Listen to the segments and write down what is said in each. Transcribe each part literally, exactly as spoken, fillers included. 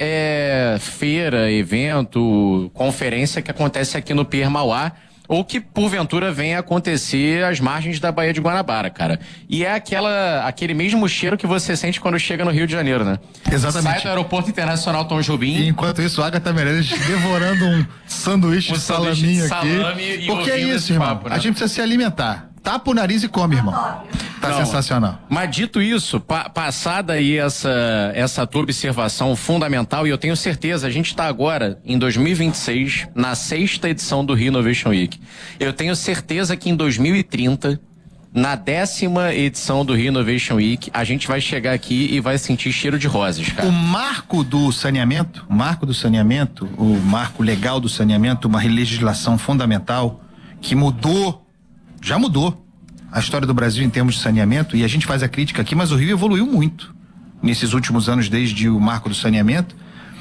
é, feira, evento, conferência que acontece aqui no Pier Mauá, ou que porventura venha acontecer às margens da Baía de Guanabara, cara. E é aquela, aquele mesmo cheiro que você sente quando chega no Rio de Janeiro, né? Exatamente. Sai do Aeroporto Internacional Tom Jobim. E enquanto isso, a Agatha Meirelles devorando um sanduíche Um de sanduíche salaminho de aqui. salame e Porque é ouvindo isso, esse irmão. papo, né? A gente precisa se alimentar. Tapa o nariz e come, irmão. Tá Não, sensacional. Mas dito isso, pa passada aí essa, essa tua observação fundamental, e eu tenho certeza, a gente está agora em dois mil e vinte e seis, na sexta edição do Rio Innovation Week. Eu tenho certeza que em dois mil e trinta, na décima edição do Rio Innovation Week, a gente vai chegar aqui e vai sentir cheiro de rosas, cara. O marco do saneamento, o marco do saneamento, o marco legal do saneamento, uma legislação fundamental que mudou, já mudou a história do Brasil em termos de saneamento, e a gente faz a crítica aqui, mas o Rio evoluiu muito nesses últimos anos, desde o marco do saneamento.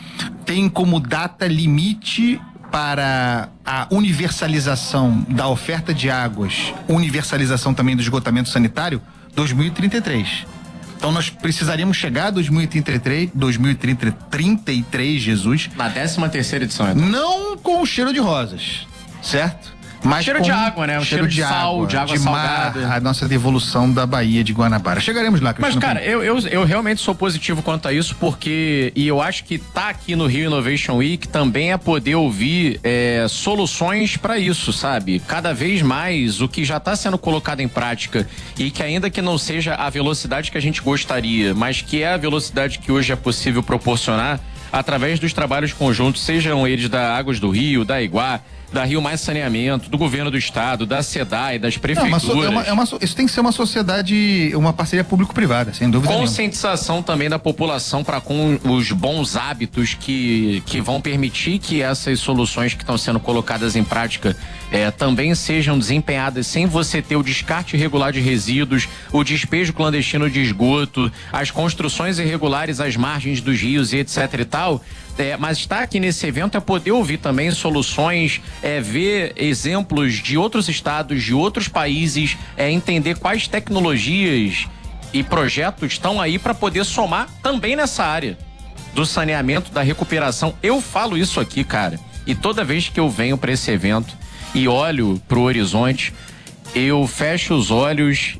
Tem como data limite para a universalização da oferta de águas, universalização também do esgotamento sanitário, dois mil e trinta e três. Então nós precisaríamos chegar a dois mil e trinta e três, dois mil e trinta e três, Jesus. Na décima terceira edição, então. Não com o cheiro de rosas, certo? Mas cheiro com de água, né? Um cheiro, cheiro de, de sal, água, de água de salgada. Mar, a nossa devolução da Baía de Guanabara. Chegaremos lá, Mas, Cristiano. cara, eu, eu, eu realmente sou positivo quanto a isso, porque, e eu acho que tá aqui no Rio Innovation Week também é poder ouvir é, soluções para isso, sabe? Cada vez mais o que já está sendo colocado em prática, e que ainda que não seja a velocidade que a gente gostaria, mas que é a velocidade que hoje é possível proporcionar através dos trabalhos conjuntos, sejam eles da Águas do Rio, da Iguá, da Rio Mais Saneamento, do governo do estado, da SEDAI, das prefeituras. Não, é uma, é uma, isso tem que ser uma sociedade, uma parceria público-privada, sem dúvida nenhuma. Conscientização também da população para com os bons hábitos que, que vão permitir que essas soluções que estão sendo colocadas em prática é, também sejam desempenhadas sem você ter o descarte irregular de resíduos, o despejo clandestino de esgoto, as construções irregulares às margens dos rios e etc e tal. É, mas estar aqui nesse evento é poder ouvir também soluções, é, ver exemplos de outros estados, de outros países, é, entender quais tecnologias e projetos estão aí para poder somar também nessa área do saneamento, da recuperação. Eu falo isso aqui, cara, e toda vez que eu venho para esse evento e olho pro horizonte, eu fecho os olhos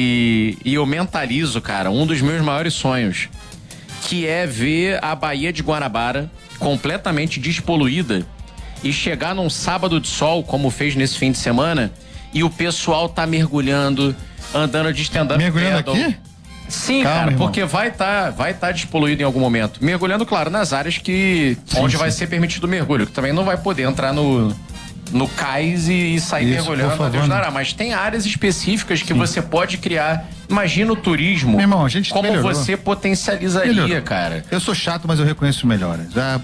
e, e eu mentalizo, cara, um dos meus maiores sonhos, que é ver a Baía de Guanabara completamente despoluída e chegar num sábado de sol, como fez nesse fim de semana, e o pessoal tá mergulhando, andando de stand-up mergulhando paddle. aqui? Sim, Calma, cara, irmão. porque vai estar tá, vai tá despoluído em algum momento. Mergulhando, claro, nas áreas que Sim, onde sim. vai ser permitido o mergulho, que também não vai poder entrar no no cais e, e sair Isso, mergulhando, por favor, a Deus né? dará. Mas tem áreas específicas que você pode criar. Imagina o turismo, Meu irmão, a gente como melhorou. você potencializaria, Melhorou. cara. Eu sou chato, mas eu reconheço melhores. Já,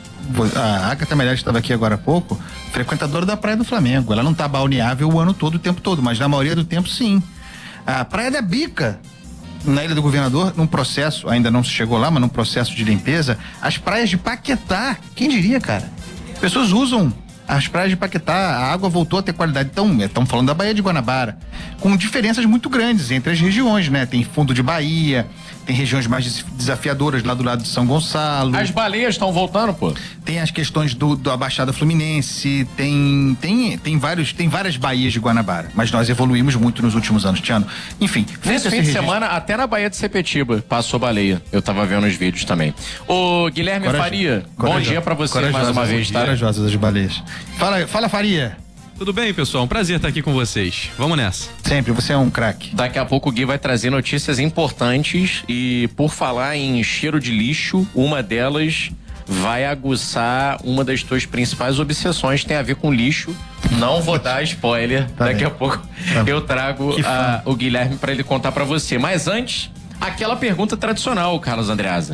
a Agatha Meirelles estava aqui agora há pouco, frequentadora da Praia do Flamengo. Ela não tá balneável o ano todo, o tempo todo, mas na maioria do tempo, sim. A Praia da Bica, na Ilha do Governador, num processo, ainda não se chegou lá, mas num processo de limpeza, as praias de Paquetá, quem diria, cara? Pessoas usam as praias de Paquetá, a água voltou a ter qualidade. Então, estamos falando da Baía de Guanabara, com diferenças muito grandes entre as regiões, né? Tem fundo de Bahia, tem regiões mais desafiadoras lá do lado de São Gonçalo. As baleias estão voltando, pô. Tem as questões do, da Baixada Fluminense, tem, tem, tem, vários, tem várias baías de Guanabara, mas nós evoluímos muito nos últimos anos, Tiano. Enfim, nesse fim de registro. semana, até na Baía de Sepetiba, passou baleia. Eu tava vendo os vídeos também. Ô, Guilherme Coraj... Faria, Coraj... bom dia pra você mais uma vez, tá? Corajosas as baleias. Fala, fala, Faria. Tudo bem, pessoal? Um prazer estar aqui com vocês. Vamos nessa. Sempre, você é um craque. Daqui a pouco o Gui vai trazer notícias importantes e, por falar em cheiro de lixo, uma delas vai aguçar uma das tuas principais obsessões, tem a ver com lixo. Não vou dar spoiler. Tá Daqui bem. a pouco tá eu trago a, o Guilherme para ele contar para você. Mas antes, aquela pergunta tradicional, Carlos Andreasa.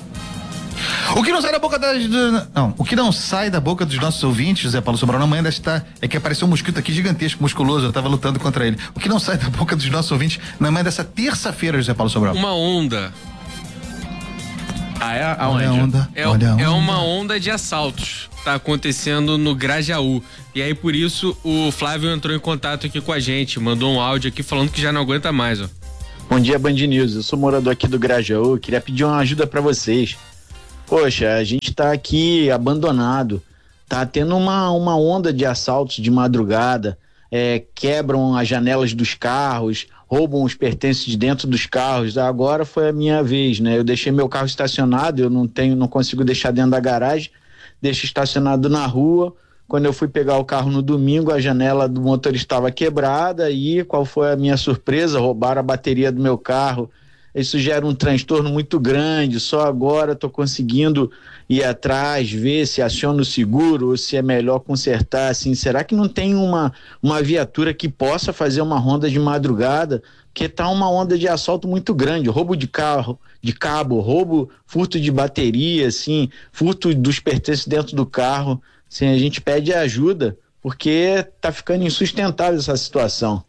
O que não sai da boca das... Não, o que não sai da boca dos nossos ouvintes, José Paulo Sobral, na manhã desta... É que apareceu um mosquito aqui gigantesco, musculoso, eu tava lutando contra ele. O que não sai da boca dos nossos ouvintes na manhã dessa terça-feira, José Paulo Sobral? Uma onda. Ah, é? Aonde? Olha a onda, é, olha a onda. É uma onda de assaltos. Tá acontecendo no Grajaú. E aí, por isso, o Flávio entrou em contato aqui com a gente, mandou um áudio aqui falando que já não aguenta mais, ó. Bom dia, Band News. Eu sou morador aqui do Grajaú, queria pedir uma ajuda pra vocês. Poxa, a gente tá aqui abandonado, tá tendo uma, uma onda de assaltos de madrugada, é, quebram as janelas dos carros, roubam os pertences de dentro dos carros. Agora foi a minha vez, né? Eu deixei meu carro estacionado, eu não tenho, não consigo deixar dentro da garagem, deixo estacionado na rua. Quando eu fui pegar o carro no domingo, a janela do motorista estava quebrada e qual foi a minha surpresa? Roubaram a bateria do meu carro. Isso gera um transtorno muito grande. Só agora estou conseguindo ir atrás, ver se aciona o seguro ou se é melhor consertar. Assim, será que não tem uma, uma viatura que possa fazer uma ronda de madrugada? Porque tá uma onda de assalto muito grande, roubo de carro, de cabo, roubo, furto de bateria, assim, furto dos pertences dentro do carro. Assim, a gente pede ajuda porque tá ficando insustentável essa situação.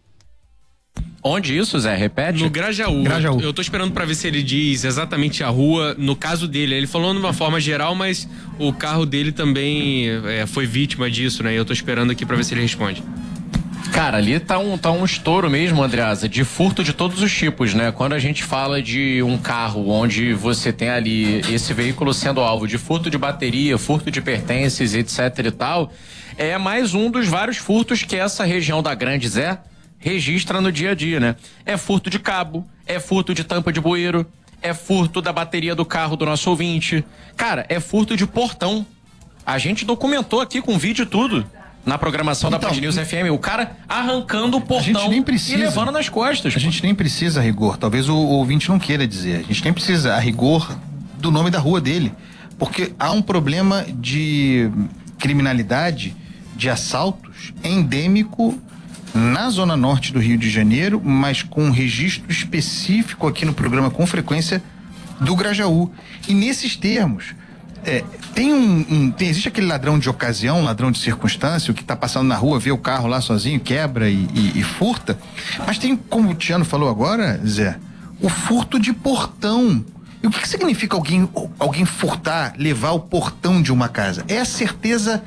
Onde isso, Zé? Repete. No Grajaú. Grajaú. Eu tô esperando pra ver se ele diz exatamente a rua. No caso dele, ele falou de uma forma geral, mas o carro dele também é, foi vítima disso, né? Eu tô esperando aqui pra ver se ele responde. Cara, ali tá um, tá um estouro mesmo, Andreasa, de furto de todos os tipos, né? Quando a gente fala de um carro onde você tem ali esse veículo sendo alvo de furto de bateria, furto de pertences, etc e tal, é mais um dos vários furtos que essa região da Grande Zé registra no dia a dia, né? É furto de cabo, é furto de tampa de bueiro, é furto da bateria do carro do nosso ouvinte. Cara, é furto de portão. A gente documentou aqui com vídeo e tudo na programação então, da Band News F M. O cara arrancando o portão nem precisa, e levando nas costas. A gente nem precisa a rigor. Talvez o, o ouvinte não queira dizer. A gente nem precisa a rigor do nome da rua dele. Porque há um problema de criminalidade, de assaltos endêmico na zona norte do Rio de Janeiro, mas com um registro específico aqui no programa com frequência do Grajaú. E nesses termos, é, tem um, um tem, existe aquele ladrão de ocasião, ladrão de circunstância, o que está passando na rua, vê o carro lá sozinho, quebra e, e, e furta, mas tem, como o Tiano falou agora, Zé, o furto de portão. E o que, que significa alguém, alguém furtar, levar o portão de uma casa? É a certeza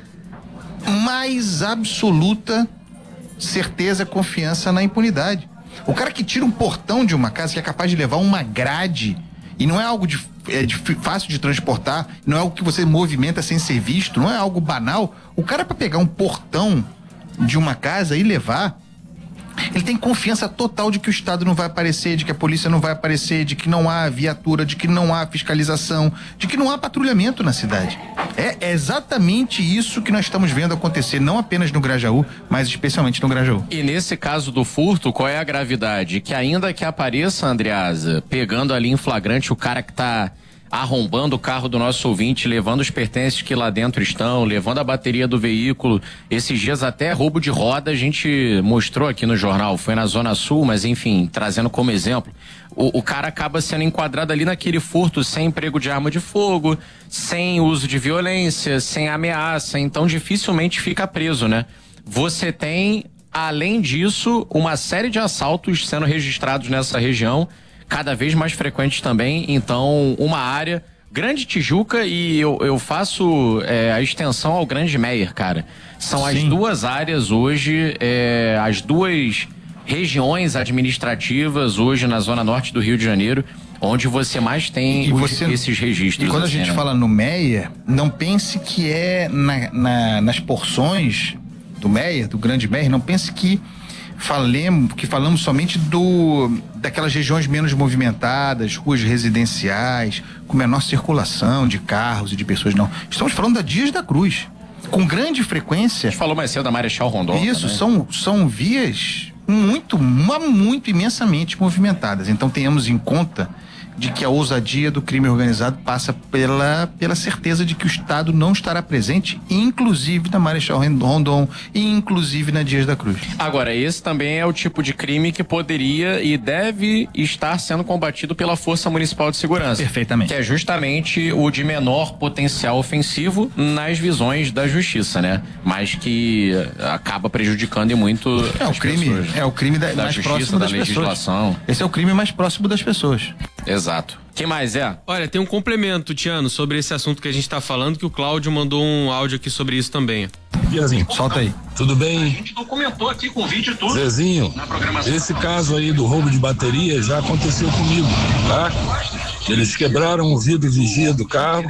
mais absoluta, certeza, confiança na impunidade. O cara que tira um portão de uma casa, que é capaz de levar uma grade, e não é algo de, é de fácil de transportar, não é algo que você movimenta sem ser visto, não é algo banal. O cara, para pegar um portão de uma casa e levar, ele tem confiança total de que o Estado não vai aparecer, de que a polícia não vai aparecer, de que não há viatura, de que não há fiscalização, de que não há patrulhamento na cidade. É, é exatamente isso que nós estamos vendo acontecer, não apenas no Grajaú, mas especialmente no Grajaú. E nesse caso do furto, qual é a gravidade? Que ainda que apareça, Andreasa, pegando ali em flagrante o cara que tá arrombando o carro do nosso ouvinte, levando os pertences que lá dentro estão, levando a bateria do veículo. Esses dias até roubo de roda a gente mostrou aqui no jornal, foi na Zona Sul, mas enfim, trazendo como exemplo. O, o cara acaba sendo enquadrado ali naquele furto sem emprego de arma de fogo, sem uso de violência, sem ameaça, então dificilmente fica preso, né? Você tem, além disso, uma série de assaltos sendo registrados nessa região, cada vez mais frequentes também, então uma área, Grande Tijuca, e eu, eu faço é, a extensão ao Grande Meier, cara. São Sim. as duas áreas hoje, é, as duas regiões administrativas hoje na zona norte do Rio de Janeiro, onde você mais tem os, você, esses registros. E quando assim, a gente né? fala no Meier, não pense que é na, na, nas porções do Meier, do Grande Meier, não pense que Falemos, que falamos somente do daquelas regiões menos movimentadas, ruas residenciais, com menor circulação de carros e de pessoas, não. Estamos falando da Dias da Cruz, com grande frequência. A gente falou mais cedo da Marechal Rondon. Isso, são, são vias muito, muito imensamente movimentadas. Então tenhamos em conta de que a ousadia do crime organizado passa pela, pela certeza de que o Estado não estará presente, inclusive na Marechal Rondon e inclusive na Dias da Cruz. Agora, esse também é o tipo de crime que poderia e deve estar sendo combatido pela Força Municipal de Segurança. Perfeitamente. Que é justamente o de menor potencial ofensivo nas visões da justiça, né? Mas que acaba prejudicando e muito é o crime, pessoas, é o crime da, da mais justiça, próximo da das legislação. Pessoas. Esse é o crime mais próximo das pessoas. Exato. Quem mais é? Olha, tem um complemento, Tiano, sobre esse assunto que a gente tá falando, que o Cláudio mandou um áudio aqui sobre isso também. Zezinho, solta aí. Tudo bem? A gente documentou aqui com vídeo tudo. Zezinho, esse caso aí do roubo de bateria já aconteceu comigo, tá? Eles quebraram o vidro vigia do carro,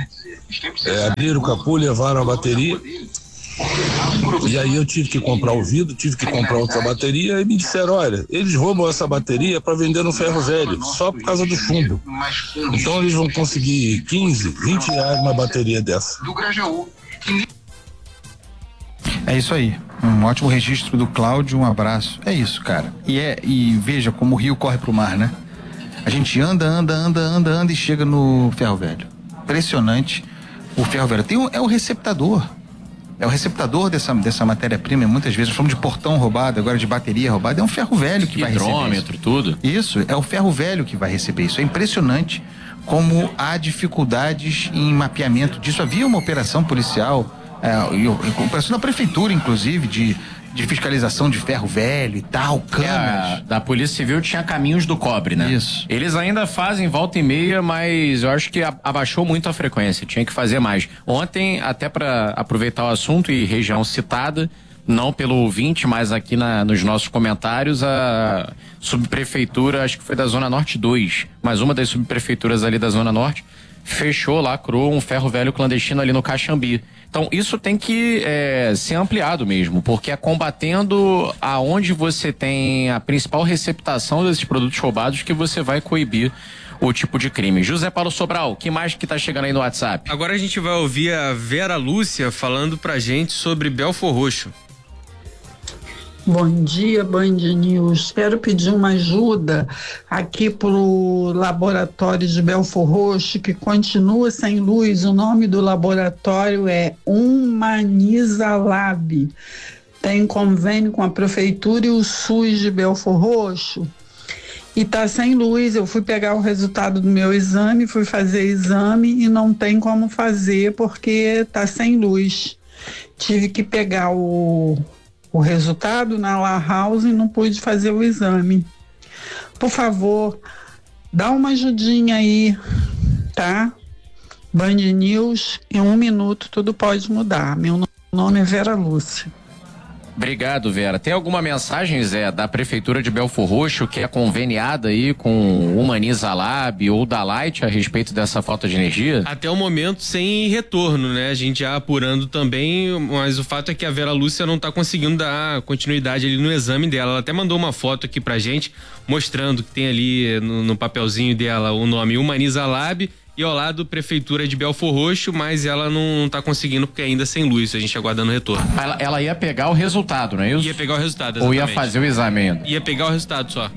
é, abriram o capô, levaram a bateria. E aí eu tive que comprar o vidro, tive que comprar outra bateria e me disseram, olha, eles roubam essa bateria para vender no ferro velho, só por causa do chumbo. Então eles vão conseguir quinze, vinte reais uma bateria dessa. É isso aí. Um ótimo registro do Cláudio, um abraço. É isso, cara. E, é, e veja como o rio corre pro mar, né? A gente anda, anda, anda, anda, anda e chega no ferro velho. Impressionante. O ferro velho tem um, é o receptador. É o receptador dessa, dessa matéria-prima. Muitas vezes nós falamos de portão roubado, agora de bateria roubada. É um ferro velho que vai receber isso. Hidrômetro, tudo. Isso, é o ferro velho que vai receber isso. É impressionante como há dificuldades em mapeamento disso. Havia uma operação policial, é, e, operação da prefeitura, inclusive, de, de fiscalização de ferro velho e tal, câmeras. É, da Polícia Civil tinha Caminhos do Cobre, né? Isso. Eles ainda fazem volta e meia, mas eu acho que abaixou muito a frequência, tinha que fazer mais. Ontem, até para aproveitar o assunto e região citada, não pelo ouvinte, mas aqui na, nos nossos comentários, a subprefeitura, acho que foi da Zona Norte dois, mas uma das subprefeituras ali da Zona Norte, fechou, lacrou um ferro velho clandestino ali no Caxambi. Então isso tem que é, ser ampliado mesmo, porque é combatendo aonde você tem a principal receptação desses produtos roubados que você vai coibir o tipo de crime. José Paulo Sobral, o que mais que tá chegando aí no WhatsApp? Agora a gente vai ouvir a Vera Lúcia falando pra gente sobre Belfor Roxo. Bom dia, Band News. Quero pedir uma ajuda aqui pro laboratório de Belfor Roxo, que continua sem luz. O nome do laboratório é Humanizalab. Tem convênio com a prefeitura e o SUS de Belfor Roxo. E tá sem luz. Eu fui pegar o resultado do meu exame, fui fazer exame e não tem como fazer porque tá sem luz. Tive que pegar o o resultado na La House e não pude fazer o exame. Por favor, dá uma ajudinha aí, tá? Band News, em um minuto tudo pode mudar. Meu nome é Vera Lúcia. Obrigado, Vera. Tem alguma mensagem, Zé, da Prefeitura de Belfor Roxo que é conveniada aí com o Humanizalab ou da Light a respeito dessa falta de energia? Até o momento sem retorno, né? A gente já apurando também, mas o fato é que a Vera Lúcia não tá conseguindo dar continuidade ali no exame dela. Ela até mandou uma foto aqui pra gente, mostrando que tem ali no, no papelzinho dela o nome Humanizalab e ao lado Prefeitura de Belfor Roxo, mas ela não, não tá conseguindo porque ainda sem luz, a gente aguardando o retorno. Ela, ela ia pegar o resultado, não é isso? Ia pegar o resultado, Ou exatamente. ia fazer o exame ainda? Ia pegar o resultado só.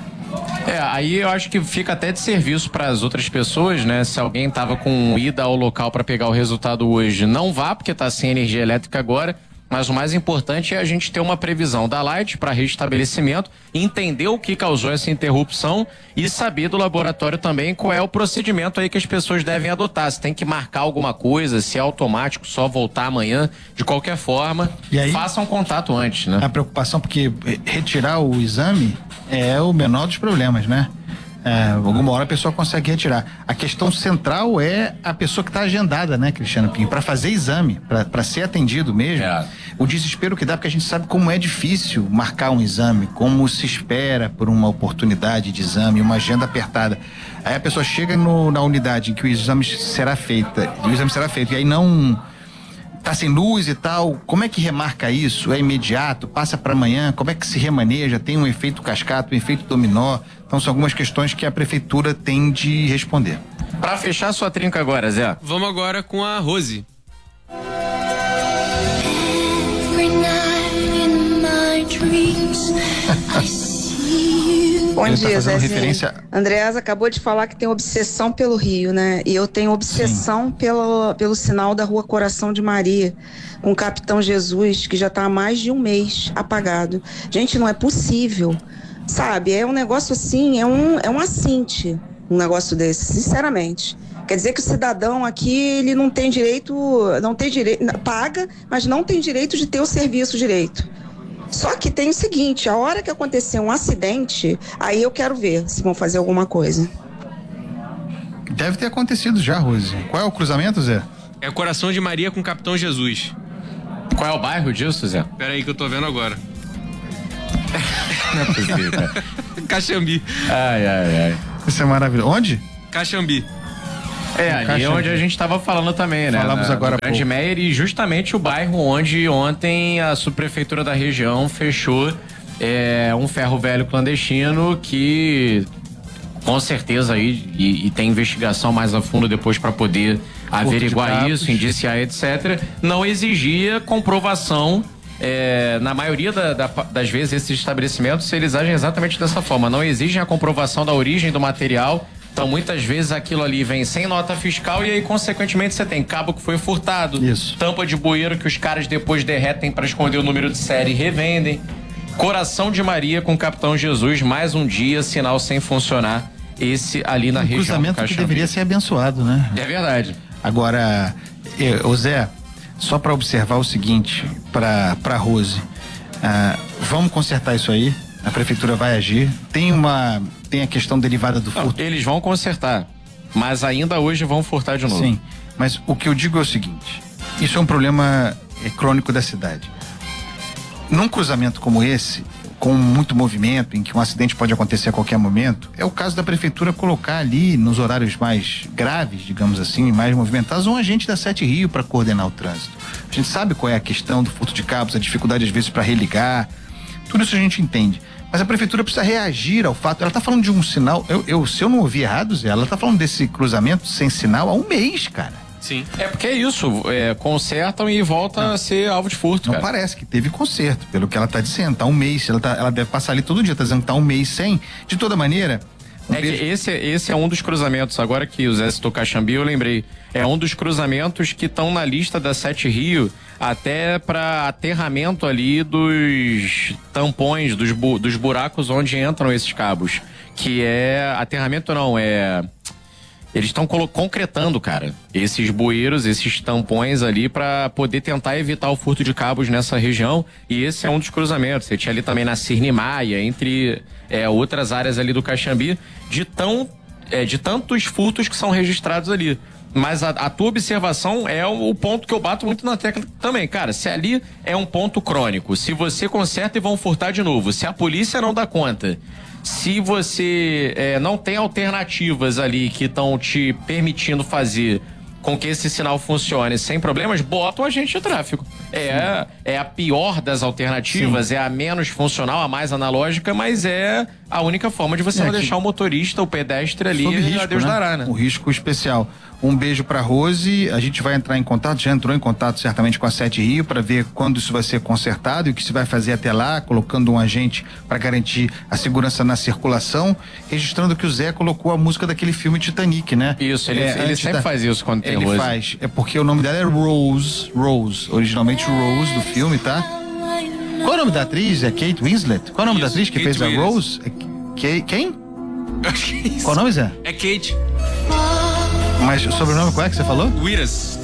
É, aí eu acho que fica até de serviço para as outras pessoas, né? Se alguém tava com ida ao local para pegar o resultado hoje, não vá, porque tá sem energia elétrica agora. Mas o mais importante é a gente ter uma previsão da Light para restabelecimento, entender o que causou essa interrupção e saber do laboratório também qual é o procedimento aí que as pessoas devem adotar. Se tem que marcar alguma coisa, se é automático, só voltar amanhã, de qualquer forma, e aí, façam contato antes, né? A preocupação, porque retirar o exame é o menor dos problemas, né? É, alguma hora a pessoa consegue retirar. A questão central é a pessoa que está agendada, né, Cristiano Pinho, para fazer exame, para ser atendido mesmo. É. O desespero que dá, porque a gente sabe como é difícil marcar um exame, como se espera por uma oportunidade de exame, uma agenda apertada. Aí a pessoa chega no, na unidade em que o exame será feito, o exame será feito, e aí não tá sem luz e tal. Como é que remarca isso? É imediato? Passa para amanhã? Como é que se remaneja? Tem um efeito cascata, um efeito dominó? Então são algumas questões que a prefeitura tem de responder. Para fechar sua trinca agora, Zé. Vamos agora com a Rose. Bom Ele dia, tá Zé. Referência... Andreasa acabou de falar que tem obsessão pelo Rio, né? E eu tenho obsessão pelo, pelo sinal da Rua Coração de Maria, com o Capitão Jesus, que já está há mais de um mês apagado. Gente, não é possível, sabe? É um negócio assim, é um, é um assinte, um negócio desse, sinceramente. Quer dizer que o cidadão aqui, ele não tem direito, não tem direito, paga, mas não tem direito de ter o serviço direito. Só que tem o seguinte, a hora que acontecer um acidente, aí eu quero ver se vão fazer alguma coisa. Deve ter acontecido já, Rose. Qual é o cruzamento, Zé? É Coração de Maria com Capitão Jesus. Qual é o bairro disso, Zé? Pera aí que eu tô vendo agora. Não é possível, cara. Caxambi. Ai, ai, ai. Isso é maravilhoso. Onde? Caxambi. É, ali é onde a gente estava falando também, né? Falamos Na, agora no Grande Meier, e justamente o bairro onde ontem a subprefeitura da região fechou é, um ferro velho clandestino que com certeza aí, e, e tem investigação mais a fundo depois para poder averiguar isso, indiciar, etcétera, não exigia comprovação. É, na maioria da, da, das vezes esses estabelecimentos eles agem exatamente dessa forma, não exigem a comprovação da origem do material. Então muitas vezes aquilo ali vem sem nota fiscal e aí consequentemente você tem cabo que foi furtado, isso. Tampa de bueiro que os caras depois derretem para esconder o número de série e revendem. Coração de Maria com Capitão Jesus, mais um dia, sinal sem funcionar, esse ali na um região. Cruzamento que deveria ser abençoado, né? É verdade. Agora, ô Zé, só para observar o seguinte, para para Rose, ah, vamos consertar isso aí. A prefeitura vai agir. Tem uma tem a questão derivada do furto. Não, eles vão consertar, mas ainda hoje vão furtar de novo. Sim, mas o que eu digo é o seguinte: isso é um problema é, crônico da cidade. Num cruzamento como esse, com muito movimento, em que um acidente pode acontecer a qualquer momento, é o caso da prefeitura colocar ali, nos horários mais graves, digamos assim, mais movimentados, um agente da Sete Rio para coordenar o trânsito. A gente sabe qual é a questão do furto de cabos, a dificuldade às vezes para religar, tudo isso a gente entende. Mas a prefeitura precisa reagir ao fato. Ela está falando de um sinal, eu, eu, se eu não ouvi errado, Zé, ela está falando desse cruzamento sem sinal há um mês, cara. Sim. É porque é isso, é, consertam e volta não. a ser alvo de furto. Não cara. Parece que teve conserto, pelo que ela está dizendo, tá um mês, ela, tá, ela deve passar ali todo dia, tá dizendo que tá um mês sem. De toda maneira. Um é que esse, esse é um dos cruzamentos, agora que o Zé citou Caxambi, eu lembrei, é um dos cruzamentos que estão na lista da Sete Rio, até para aterramento ali dos tampões, dos, bu, dos buracos onde entram esses cabos. Que é, aterramento não, é... Eles estão concretando, cara, esses bueiros, esses tampões ali para poder tentar evitar o furto de cabos nessa região, e esse é um dos cruzamentos. Você tinha ali também na Cirne Maia, entre é, outras áreas ali do Caxambi, de, tão, é, de tantos furtos que são registrados ali. Mas a, a tua observação é o, o ponto que eu bato muito na tecla também, cara. Se ali é um ponto crônico, se você conserta e vão furtar de novo, se a polícia não dá conta, se você é, não tem alternativas ali que estão te permitindo fazer com que esse sinal funcione sem problemas, bota o agente de tráfego. É, é a pior das alternativas, Sim. é a menos funcional, a mais analógica, mas é a única forma de você é não deixar o motorista, o pedestre ali, risco, a Deus né? dará, né? Um risco especial. Um beijo pra Rose, a gente vai entrar em contato, já entrou em contato certamente com a Sete Rio para ver quando isso vai ser consertado e o que se vai fazer até lá, colocando um agente para garantir a segurança na circulação, registrando que o Zé colocou a música daquele filme Titanic, né? Isso, ele, é, ele sempre da... faz isso quando tem Ele Rose. faz, é porque o nome dela é Rose, Rose, originalmente Rose do filme, tá? Qual é o nome da atriz? É Kate Winslet? Qual é o nome isso, da atriz que Kate fez Willis. A Rose? É, que, quem? Acho que é isso. Qual o nome, Zé? É Kate. Mas o sobrenome qual é que você falou? Wiras.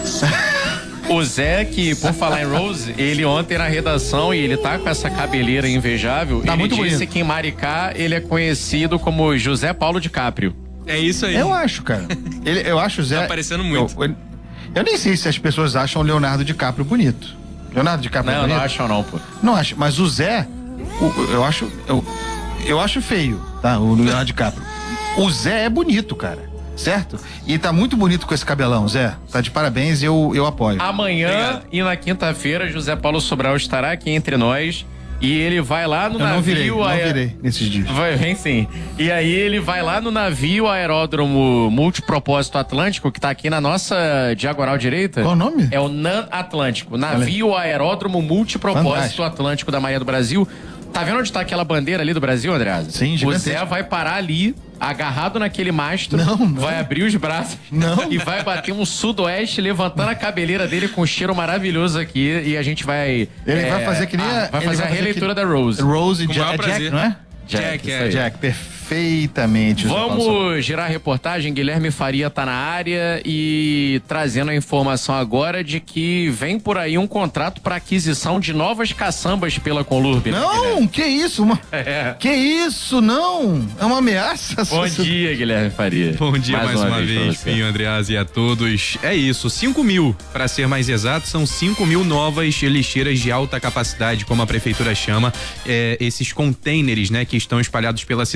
O Zé, que por falar em Rose, ele ontem na redação, e ele tá com essa cabeleira invejável, tá ele muito disse bonito. que em Maricá ele é conhecido como José Paulo DiCaprio. É isso aí. Eu acho, cara. Ele, eu acho o Zé... Tá aparecendo muito. Eu, eu, eu nem sei se as pessoas acham o Leonardo DiCaprio bonito. Leonardo DiCaprio não, é bonito? Não, acham não, pô. Não acho, mas o Zé, o, eu acho... Eu, eu acho feio, tá? O Leonardo DiCaprio. O Zé é bonito, cara. Certo? E tá muito bonito com esse cabelão, Zé. Tá de parabéns e eu, eu apoio. Amanhã Obrigado. E na quinta-feira, José Paulo Sobral estará aqui entre nós. E ele vai lá no eu navio... Não virei, não aer... virei nesses dias. Vai, vem sim. E aí ele vai lá no navio aeródromo multipropósito Atlântico, que tá aqui na nossa diagonal direita. Qual o nome? É o NAN Atlântico. Navio aeródromo multipropósito Fantástico. Atlântico da Marinha do Brasil. Tá vendo onde tá aquela bandeira ali do Brasil, Andreasa? Sim, gigantesco. O Zé vai parar ali, agarrado naquele mastro, não, não. vai abrir os braços não. e vai bater um sudoeste, levantando a cabeleira dele com um cheiro maravilhoso aqui, e a gente vai... Ele é, vai fazer que nem a... Vai fazer vai a releitura que... da Rose. Rose e Jack, Jack, Jack, não é? Jack, Jack, é. Jack, perfeitamente. Vamos girar a reportagem. Guilherme Faria tá na área e trazendo a informação agora de que vem por aí um contrato para aquisição de novas caçambas pela Conlurb. Não, né, que isso? Uma... É. Que isso? Não! É uma ameaça. Bom dia, Guilherme Faria. Bom dia mais, mais uma, uma vez, vez Pinho, Andreasa e a todos. É isso, cinco mil, para ser mais exato, são cinco mil novas lixeiras de alta capacidade, como a prefeitura chama, é, esses containers, né, que estão espalhados pela cidade,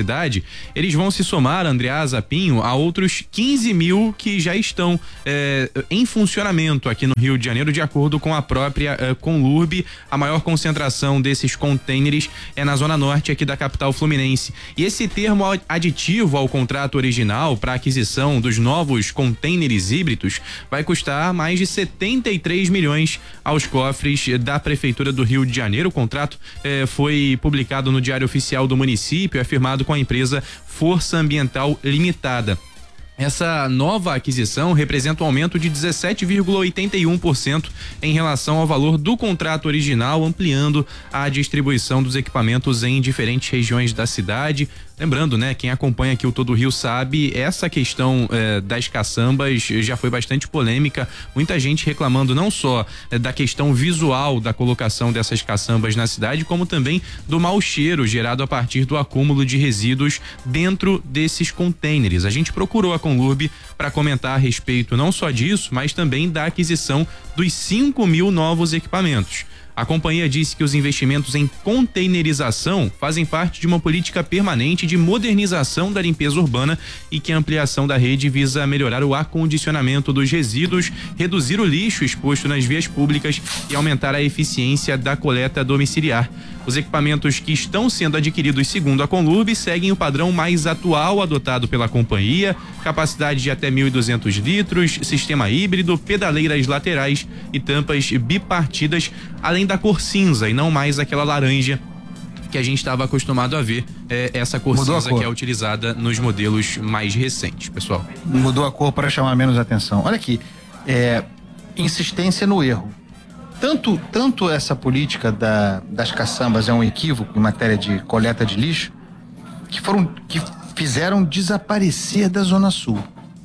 eles vão se somar, Andreasa Pinho, a outros quinze mil que já estão é, em funcionamento aqui no Rio de Janeiro, de acordo com a própria é, Conlurb. A maior concentração desses containers é na zona norte aqui da capital fluminense. E esse termo aditivo ao contrato original para aquisição dos novos containers híbridos vai custar mais de setenta e três milhões aos cofres da Prefeitura do Rio de Janeiro. O contrato eh, foi publicado no Diário Oficial do município, é firmado com a empresa Força Ambiental Limitada. Essa nova aquisição representa um aumento de dezessete vírgula oitenta e um por cento em relação ao valor do contrato original, ampliando a distribuição dos equipamentos em diferentes regiões da cidade. Lembrando, né, quem acompanha aqui o Todo Rio sabe, essa questão eh, das caçambas já foi bastante polêmica. Muita gente reclamando não só eh, da questão visual da colocação dessas caçambas na cidade, como também do mau cheiro gerado a partir do acúmulo de resíduos dentro desses containers. A gente procurou a Conlurb para comentar a respeito não só disso, mas também da aquisição dos cinco mil novos equipamentos. A companhia disse que os investimentos em containerização fazem parte de uma política permanente de modernização da limpeza urbana e que a ampliação da rede visa melhorar o acondicionamento dos resíduos, reduzir o lixo exposto nas vias públicas e aumentar a eficiência da coleta domiciliar. Os equipamentos que estão sendo adquiridos, segundo a Conlurb, seguem o padrão mais atual adotado pela companhia: capacidade de até mil e duzentos litros, sistema híbrido, pedaleiras laterais e tampas bipartidas, além da cor cinza e não mais aquela laranja que a gente estava acostumado a ver. É essa cor Mudou cinza cor. que é utilizada nos modelos mais recentes, pessoal. Mudou a cor para chamar menos atenção. Olha aqui, é, insistência no erro. Tanto, tanto essa política da, das caçambas é um equívoco em matéria de coleta de lixo, que foram que fizeram desaparecer da Zona Sul.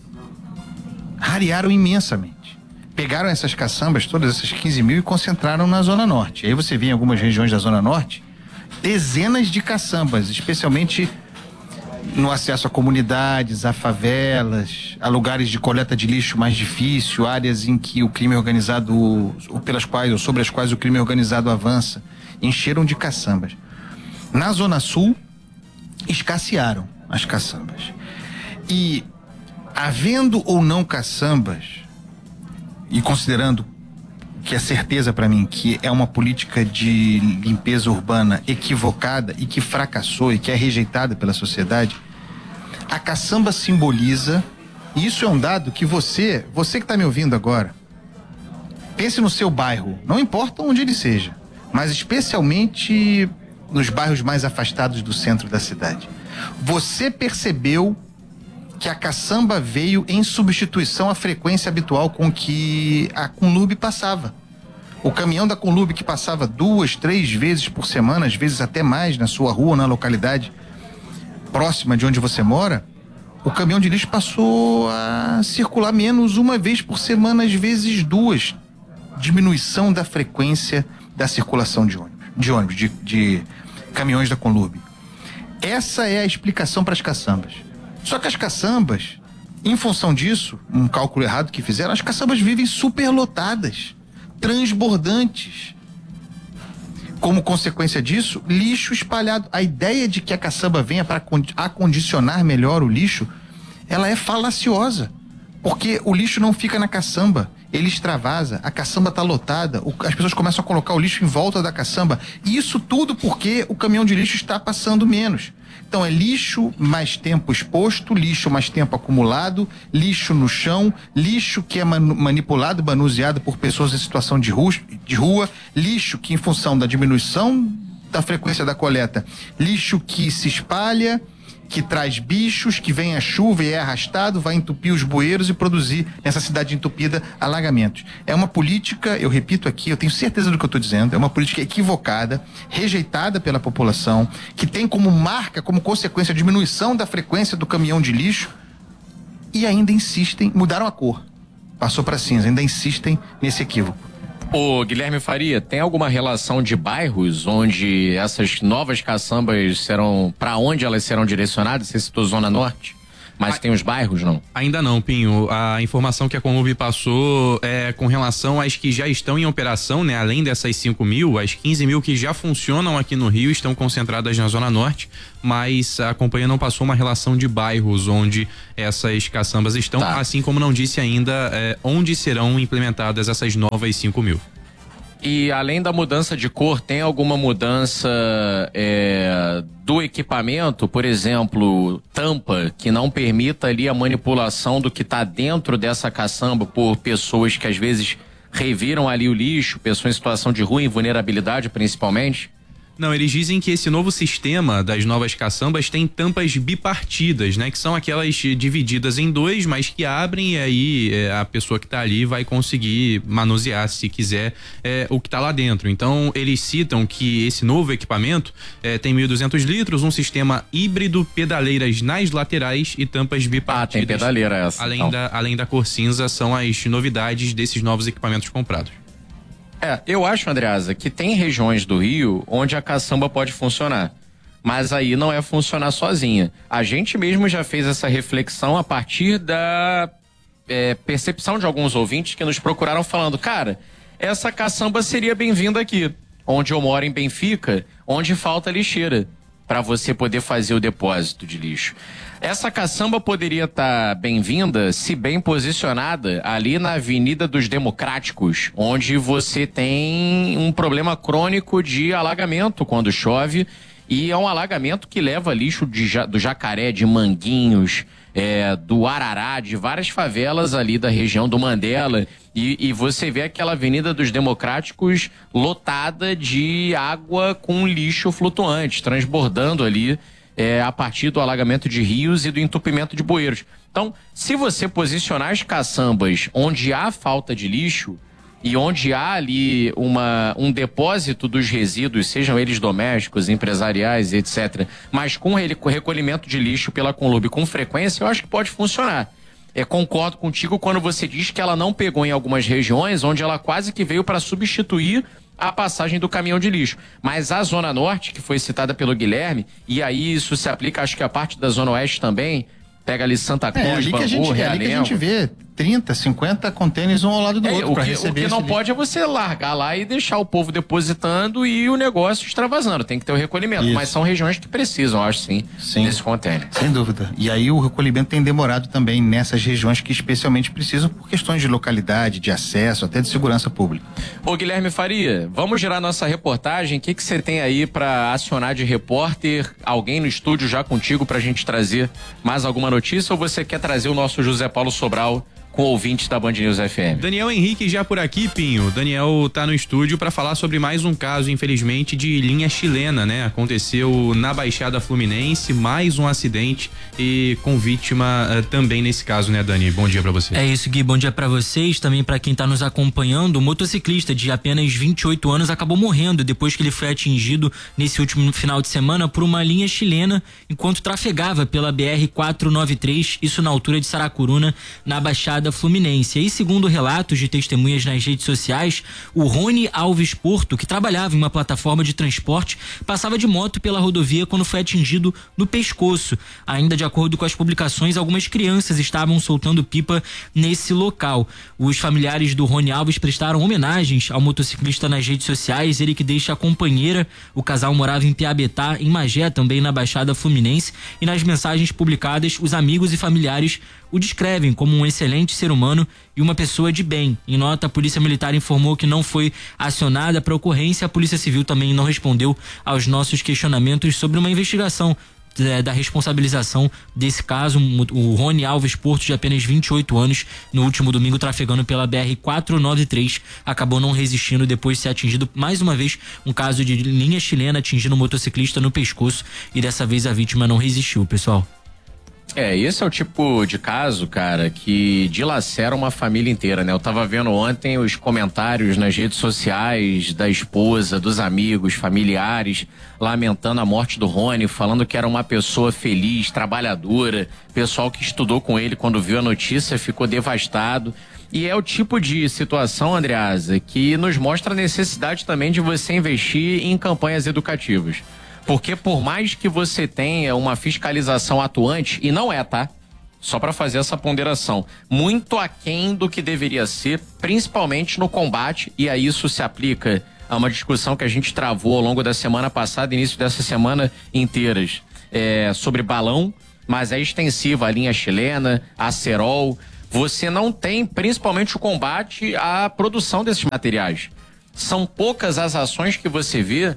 Rarearam imensamente. Pegaram essas caçambas, todas essas quinze mil, e concentraram na Zona Norte. Aí você vê em algumas regiões da Zona Norte dezenas de caçambas, especialmente no acesso a comunidades, a favelas, a lugares de coleta de lixo mais difícil, áreas em que o crime organizado, ou pelas quais, ou sobre as quais o crime organizado avança, encheram de caçambas. Na Zona Sul, escassearam as caçambas. E, havendo ou não caçambas, e considerando que é certeza para mim que é uma política de limpeza urbana equivocada e que fracassou e que é rejeitada pela sociedade, a caçamba simboliza, e isso é um dado que você, você que está me ouvindo agora, pense no seu bairro, não importa onde ele seja, mas especialmente nos bairros mais afastados do centro da cidade. Você percebeu que a caçamba veio em substituição à frequência habitual com que a Conlurb passava. O caminhão da Conlurb, que passava duas, três vezes por semana, às vezes até mais, na sua rua, na localidade próxima de onde você mora, o caminhão de lixo passou a circular menos uma vez por semana, às vezes duas. Diminuição da frequência da circulação de ônibus, de, ônibus, de, de caminhões da Conlurb. Essa é a explicação para as caçambas. Só que as caçambas, em função disso, um cálculo errado que fizeram, as caçambas vivem superlotadas, transbordantes. Como consequência disso, lixo espalhado. A ideia de que a caçamba venha para acondicionar melhor o lixo, ela é falaciosa. Porque o lixo não fica na caçamba, ele extravasa, a caçamba está lotada, o, as pessoas começam a colocar o lixo em volta da caçamba. E isso tudo porque o caminhão de lixo está passando menos. Então é lixo mais tempo exposto, lixo mais tempo acumulado, lixo no chão, lixo que é man manipulado, manuseado por pessoas em situação de rua, de rua, lixo que, em função da diminuição da frequência da coleta, lixo que se espalha, que traz bichos, que vem a chuva e é arrastado, vai entupir os bueiros e produzir, nessa cidade entupida, alagamentos. É uma política, eu repito aqui, eu tenho certeza do que eu estou dizendo, é uma política equivocada, rejeitada pela população, que tem como marca, como consequência, a diminuição da frequência do caminhão de lixo, e ainda insistem, mudaram a cor, passou para cinza, ainda insistem nesse equívoco. Ô, Guilherme Faria, tem alguma relação de bairros onde essas novas caçambas serão, para onde elas serão direcionadas? Você citou Zona Norte? Mas tem os bairros, não? Ainda não, Pinho. A informação que a Conlub passou é com relação às que já estão em operação, né? Além dessas cinco mil, as quinze mil que já funcionam aqui no Rio estão concentradas na Zona Norte, mas a companhia não passou uma relação de bairros onde essas caçambas estão, tá. Assim como não disse ainda é, onde serão implementadas essas novas cinco mil. E além da mudança de cor, tem alguma mudança é, do equipamento? Por exemplo, tampa, que não permita ali a manipulação do que está dentro dessa caçamba por pessoas que às vezes reviram ali o lixo, pessoas em situação de ruim, vulnerabilidade principalmente? Não, eles dizem que esse novo sistema das novas caçambas tem tampas bipartidas, né? Que são aquelas divididas em dois, mas que abrem e aí é, a pessoa que tá ali vai conseguir manusear, se quiser, é, o que tá lá dentro. Então, eles citam que esse novo equipamento é, tem mil e duzentos litros, um sistema híbrido, pedaleiras nas laterais e tampas bipartidas. Ah, tem pedaleira essa. Além, então. da, além da cor cinza, são as novidades desses novos equipamentos comprados. É, eu acho, Andreasa, que tem regiões do Rio onde a caçamba pode funcionar, mas aí não é funcionar sozinha. A gente mesmo já fez essa reflexão a partir da é, percepção de alguns ouvintes que nos procuraram falando, cara, essa caçamba seria bem-vinda aqui, onde eu moro em Benfica, onde falta lixeira, para você poder fazer o depósito de lixo. Essa caçamba poderia estar bem-vinda se bem posicionada ali na Avenida dos Democráticos, onde você tem um problema crônico de alagamento quando chove, e é um alagamento que leva lixo de, do Jacaré, de Manguinhos, é, do Arará, de várias favelas ali da região do Mandela, e, e você vê aquela Avenida dos Democráticos lotada de água com lixo flutuante, transbordando ali é, a partir do alagamento de rios e do entupimento de bueiros. Então, se você posicionar as caçambas onde há falta de lixo e onde há ali uma, um depósito dos resíduos, sejam eles domésticos, empresariais, etcétera, mas com recolhimento de lixo pela Conlub com frequência, eu acho que pode funcionar. É, concordo contigo quando você diz que ela não pegou em algumas regiões onde ela quase que veio para substituir a passagem do caminhão de lixo. Mas a Zona Norte, que foi citada pelo Guilherme, e aí isso se aplica, acho que a parte da Zona Oeste também, pega ali Santa Cruz, é, ali que a gente, Bangu, é ali que a gente vê trinta, cinquenta contêineres um ao lado do é, outro para receber. O que não esse pode é você largar lá e deixar o povo depositando e o negócio extravasando. Tem que ter o recolhimento. Isso. Mas são regiões que precisam, acho sim, sim, desse contêiner. Sem dúvida. E aí o recolhimento tem demorado também nessas regiões que especialmente precisam por questões de localidade, de acesso, até de segurança pública. Ô Guilherme Faria, vamos gerar nossa reportagem. O que que você tem aí para acionar de repórter? Alguém no estúdio já contigo pra gente trazer mais alguma notícia? Ou você quer trazer o nosso José Paulo Sobral com ouvintes da Band News F M? Daniel Henrique já por aqui, Pinho. Daniel tá no estúdio para falar sobre mais um caso, infelizmente, de linha chilena, né? Aconteceu na Baixada Fluminense, mais um acidente e com vítima uh, também nesse caso, né, Dani? Bom dia para você. É isso, Gui. Bom dia para vocês, também para quem tá nos acompanhando. O motociclista de apenas vinte e oito anos acabou morrendo depois que ele foi atingido nesse último final de semana por uma linha chilena enquanto trafegava pela B R quatrocentos e noventa e três, isso na altura de Saracuruna, na Baixada Fluminense. E segundo relatos de testemunhas nas redes sociais, o Rony Alves Porto, que trabalhava em uma plataforma de transporte, passava de moto pela rodovia quando foi atingido no pescoço. Ainda de acordo com as publicações, algumas crianças estavam soltando pipa nesse local. Os familiares do Rony Alves prestaram homenagens ao motociclista nas redes sociais, ele que deixa a companheira. O casal morava em Piabetá, em Magé, também na Baixada Fluminense, e nas mensagens publicadas, os amigos e familiares o descrevem como um excelente ser humano e uma pessoa de bem. Em nota, a Polícia Militar informou que não foi acionada para ocorrência. A Polícia Civil também não respondeu aos nossos questionamentos sobre uma investigação é, da responsabilização desse caso. O Rony Alves Porto, de apenas vinte e oito anos, no último domingo trafegando pela B R quatrocentos e noventa e três, acabou não resistindo depois de ser atingido mais uma vez, um caso de linha chilena atingindo um motociclista no pescoço, e dessa vez a vítima não resistiu, pessoal. É, esse é o tipo de caso, cara, que dilacera uma família inteira, né? Eu tava vendo ontem os comentários nas redes sociais da esposa, dos amigos, familiares, lamentando a morte do Rony, falando que era uma pessoa feliz, trabalhadora, pessoal que estudou com ele quando viu a notícia ficou devastado. E é o tipo de situação, Andreasa, que nos mostra a necessidade também de você investir em campanhas educativas. Porque por mais que você tenha uma fiscalização atuante, e não é, tá? Só para fazer essa ponderação. Muito aquém do que deveria ser, principalmente no combate, e a isso se aplica a uma discussão que a gente travou ao longo da semana passada, início dessa semana inteiras, é, sobre balão, mas é extensiva a linha chilena, a Cerol. Você não tem, principalmente, o combate à produção desses materiais. São poucas as ações que você vê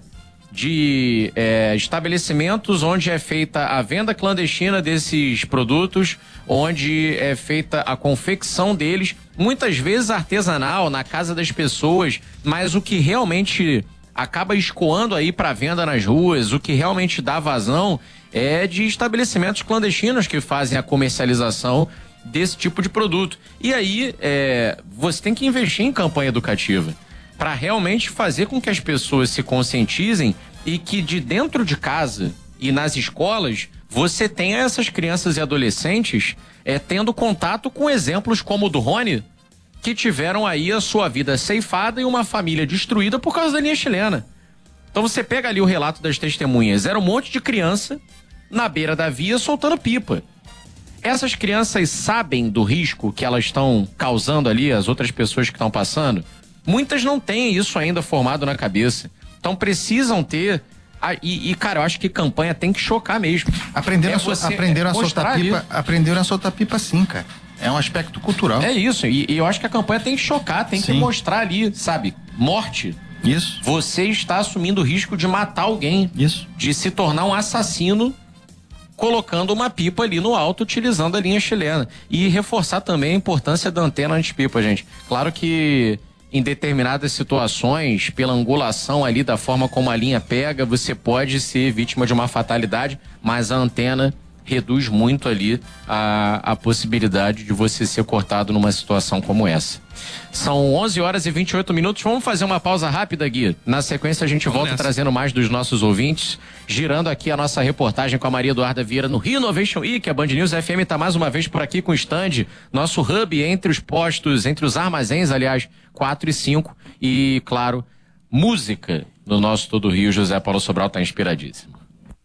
de é, estabelecimentos onde é feita a venda clandestina desses produtos, onde é feita a confecção deles, muitas vezes artesanal, na casa das pessoas, mas o que realmente acaba escoando aí para venda nas ruas, o que realmente dá vazão é de estabelecimentos clandestinos que fazem a comercialização desse tipo de produto. E aí é, você tem que investir em campanha educativa para realmente fazer com que as pessoas se conscientizem e que de dentro de casa e nas escolas você tenha essas crianças e adolescentes é, tendo contato com exemplos como o do Rony, que tiveram aí a sua vida ceifada e uma família destruída por causa da linha chilena. Então você pega ali o relato das testemunhas, era um monte de criança na beira da via soltando pipa. Essas crianças sabem do risco que elas estão causando ali, as outras pessoas que estão passando? Muitas não têm isso ainda formado na cabeça. Então precisam ter... Ah, e, e, cara, eu acho que campanha tem que chocar mesmo. Aprenderam, é a, so, você, aprenderam é a soltar pipa, ali. aprenderam a soltar pipa sim, cara. É um aspecto cultural. É isso, e, e eu acho que a campanha tem que chocar, tem sim. que mostrar ali, sabe, morte. Isso. Você está assumindo o risco de matar alguém. Isso. De se tornar um assassino colocando uma pipa ali no alto, utilizando a linha chilena. E reforçar também a importância da antena antipipa, gente. Claro que em determinadas situações, pela angulação ali da forma como a linha pega, você pode ser vítima de uma fatalidade, mas a antena reduz muito ali a, a possibilidade de você ser cortado numa situação como essa. São onze horas e vinte e oito minutos. Vamos fazer uma pausa rápida, Gui. Na sequência a gente Vamos volta nessa. trazendo mais dos nossos ouvintes, girando aqui a nossa reportagem com a Maria Eduarda Vieira no Rio Innovation Week. A Band News F M está mais uma vez por aqui com o stand, nosso hub entre os postos, entre os armazéns, aliás, quatro e cinco. E, claro, música no nosso Todo Rio. José Paulo Sobral está inspiradíssimo.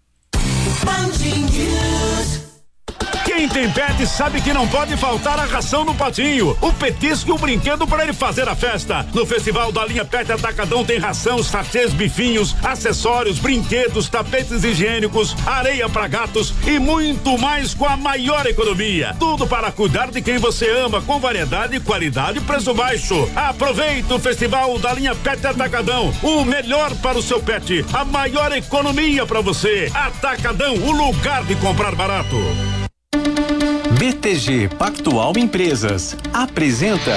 Quem tem pet sabe que não pode faltar a ração no patinho, o petisco e o brinquedo para ele fazer a festa. No Festival da Linha Pet Atacadão tem ração, sachês, bifinhos, acessórios, brinquedos, tapetes higiênicos, areia para gatos e muito mais com a maior economia. Tudo para cuidar de quem você ama, com variedade, qualidade e preço baixo. Aproveite o Festival da Linha Pet Atacadão, o melhor para o seu pet, a maior economia para você. Atacadão, o lugar de comprar barato. B T G Pactual Empresas apresenta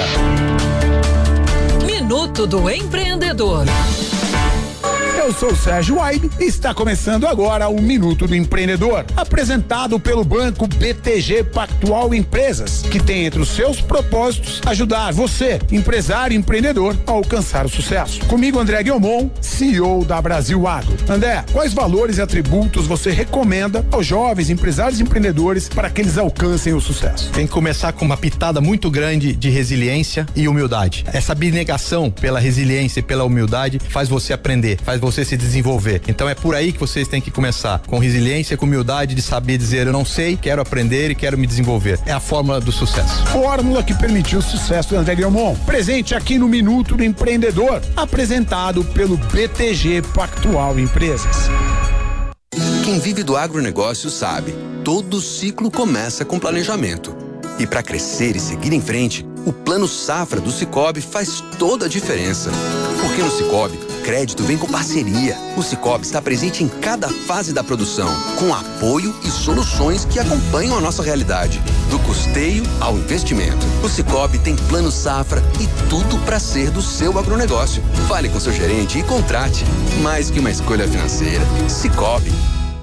Minuto do Empreendedor. Eu sou o Sérgio Waib e está começando agora o Minuto do Empreendedor, apresentado pelo banco B T G Pactual Empresas, que tem entre os seus propósitos ajudar você, empresário e empreendedor, a alcançar o sucesso. Comigo, André Guilmon, C E O da Brasil Agro. André, quais valores e atributos você recomenda aos jovens empresários e empreendedores para que eles alcancem o sucesso? Tem que começar com uma pitada muito grande de resiliência e humildade. Essa abnegação pela resiliência e pela humildade faz você aprender, faz você você se desenvolver. Então é por aí que vocês têm que começar, com resiliência, com humildade de saber dizer eu não sei, quero aprender e quero me desenvolver. É a fórmula do sucesso. Fórmula que permitiu o sucesso do André Guilmon. Presente aqui no Minuto do Empreendedor, apresentado pelo B T G Pactual Empresas. Quem vive do agronegócio sabe, todo ciclo começa com planejamento. E para crescer e seguir em frente, o Plano Safra do Sicoob faz toda a diferença. Porque no Sicoob, crédito vem com parceria. O Sicoob está presente em cada fase da produção, com apoio e soluções que acompanham a nossa realidade, do custeio ao investimento. O Sicoob tem Plano Safra e tudo para ser do seu agronegócio. Fale com seu gerente e contrate. Mais que uma escolha financeira. Sicoob.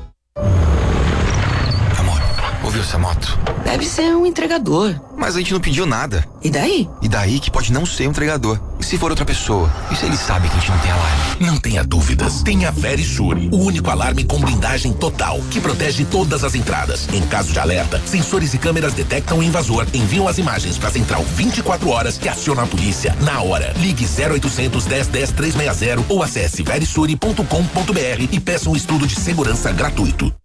Ouviu essa moto? Deve ser um entregador. Mas a gente não pediu nada. E daí? E daí que pode não ser um entregador. E se for outra pessoa? E se ele sabe que a gente não tem alarme? Não tenha dúvidas. Tenha Verisure, o único alarme com blindagem total, que protege todas as entradas. Em caso de alerta, sensores e câmeras detectam o invasor, enviam as imagens para a central vinte e quatro horas e acionam a polícia na hora. Ligue zero oitocentos, dez, dez, trezentos e sessenta ou acesse verisure ponto com ponto br e peça um estudo de segurança gratuito.